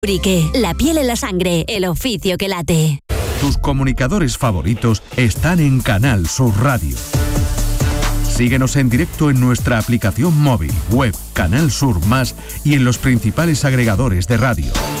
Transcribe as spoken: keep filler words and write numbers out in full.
Urique, la piel en la sangre, el oficio que late. Tus comunicadores favoritos están en Canal Sur Radio. Síguenos en directo en nuestra aplicación móvil, web, Canal Sur Más y en los principales agregadores de radio.